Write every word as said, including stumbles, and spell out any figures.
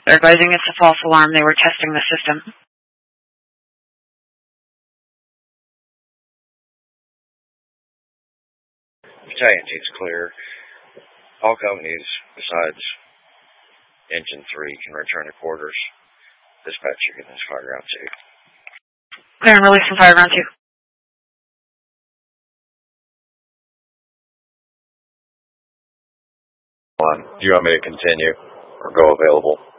They're advising it's a false alarm. They were testing the system. Battalion team's clear. All companies besides Engine three can return to quarters. Dispatch, you can fire ground two. Clear and release from fire ground two. One. Do you want me to continue or go available?